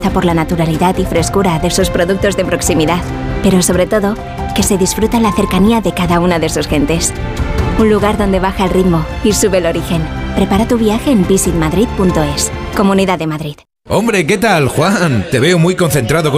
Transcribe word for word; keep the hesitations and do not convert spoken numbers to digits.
por la naturalidad y frescura de sus productos de proximidad, pero sobre todo, que se disfruta la cercanía de cada una de sus gentes. Un lugar donde baja el ritmo y sube el origen. Prepara tu viaje en visit madrid punto es. Comunidad de Madrid. Hombre, ¿qué tal, Juan? Te veo muy concentrado con